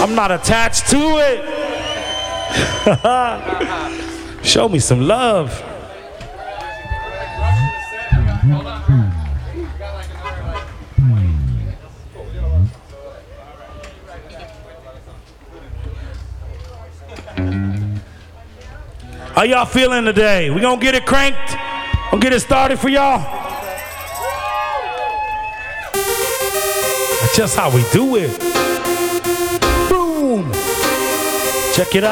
I'm not attached to it. Show me some love. How y'all feeling today? We gonna get it cranked? Gonna get it started for y'all? That's just how we do it. Boom. Check it out.